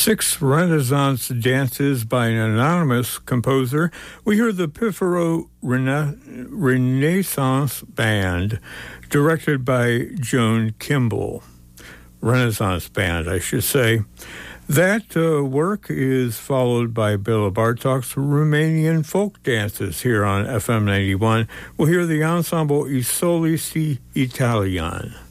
6 Renaissance dances by an anonymous composer. We hear the Piffaro Renaissance Band, directed by Joan Kimball. Renaissance Band, I should say. That work is followed by Bela Bartok's Romanian folk dances here on FM 91. We'll hear the ensemble I Solisti Italian.